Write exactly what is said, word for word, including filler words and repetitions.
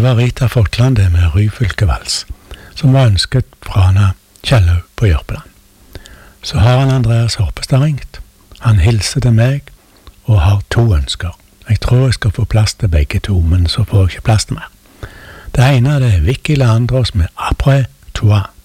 var Rita Folkland det med Ryfylke-vals, som var ønsket fra Anna Kjellau på Jørpeland. Så har han Andreas Horpestad ringt. Han hilser til meg og har to ønsker. Jeg tror jeg skal få plass til begge to, men så får jeg ikke plass til mer. Det ene er Vicky Leandros med Après Toi.